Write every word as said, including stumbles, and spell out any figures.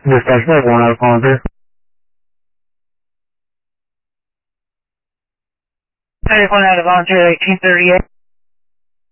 Dispatch back one out of Volunteer. Hey, one out of Volunteer eighteen thirty-eight.